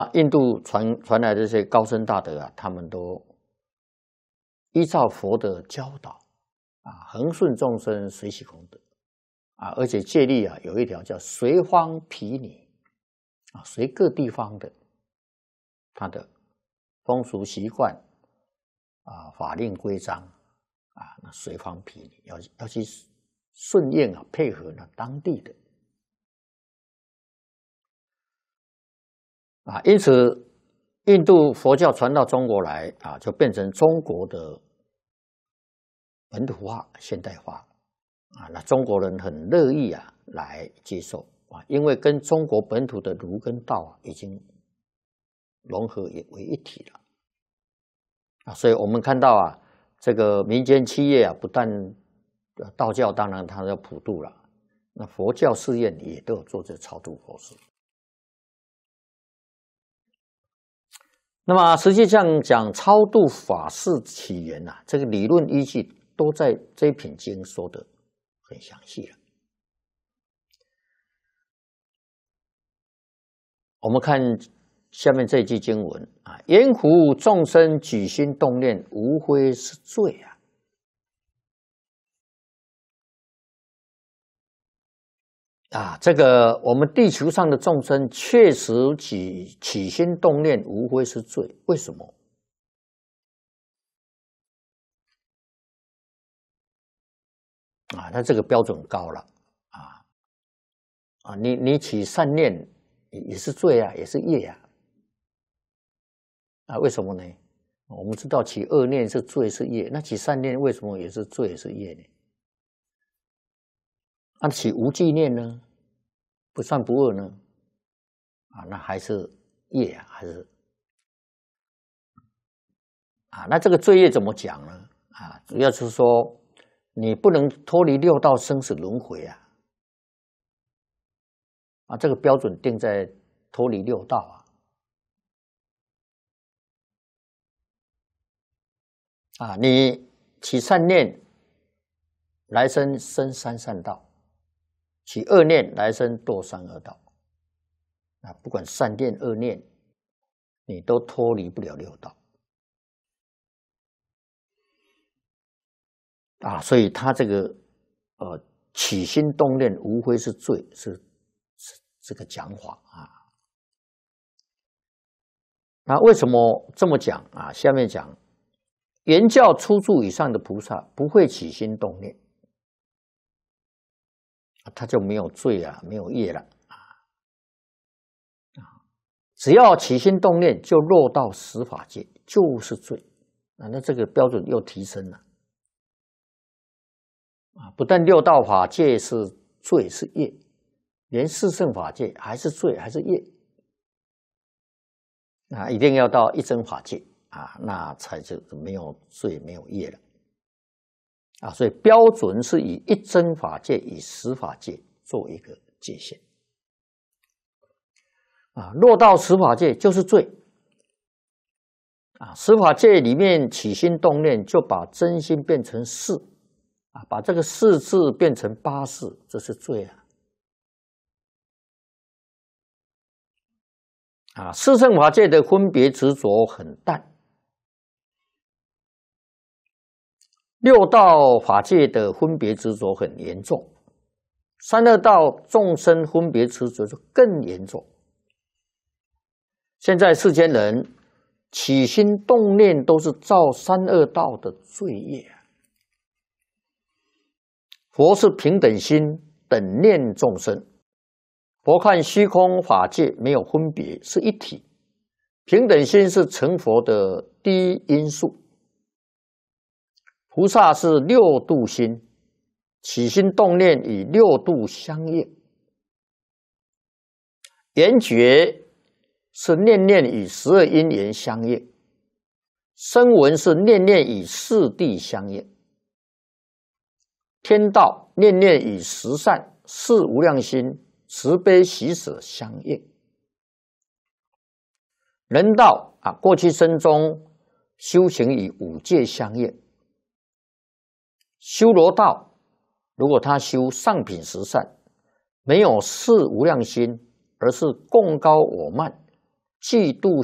印度传来的这些高僧大德啊，他们都依照佛的教导恒顺众生，随喜功德而且戒律有一条叫随方毗尼随各地方的他的风俗习惯法令规章那随方毗尼要去顺应配合当地的因此印度佛教传到中国来就变成中国的本土化、现代化那中国人很乐意来接受因为跟中国本土的儒跟道已经融合为一体了所以我们看到这个民间企业不但道教当然它要普渡了，那佛教寺院也都有做这超度佛事。那么实际上讲超度法事起源这个理论依据都在这一品经说的很详细了。我们看下面这一句经文言乎众生举心动念，无非是罪这个我们地球上的众生确实起心动念，无非是罪。为什么？它这个标准高了你起善念也是罪也是业为什么呢？我们知道起恶念是罪是业，那起善念为什么也是罪也是业呢？起无记念呢？不善不恶呢？那还是业还是那这个罪业怎么讲呢？主要是说你不能脱离六道生死轮回这个标准定在脱离六道你起善念，来生生三善道；起恶念，来生堕三恶道。不管善念恶念，你都脱离不了六道所以他这个起心动念无非是罪，是这个讲法那为什么这么讲下面讲原教初住以上的菩萨不会起心动念他就没有罪没有业了只要起心动念就落到十法界，就是罪那这个标准又提升了不但六道法界是罪是业，连四圣法界还是罪还是业一定要到一真法界那才就没有罪没有业了所以标准是以一真法界以十法界做一个界限落到十法界就是罪十法界里面起心动念就把真心变成事把这个事字变成八事，这是罪四圣法界的分别执着很淡，六道法界的分别执着很严重，三恶道众生分别执着就更严重。现在世间人起心动念都是造三恶道的罪业佛是平等心，等念众生。佛看虚空法界没有分别，是一体。平等心是成佛的第一因素。菩萨是六度心，起心动念与六度相应。缘觉是念念与12因缘相应。声闻是念念与四谛相应。天道念念与十善、四无量心、慈悲喜舍相应。人道过去生中修行与五戒相应。修罗道如果他修上品十善，没有四无量心，而是贡高我慢， 嫉妒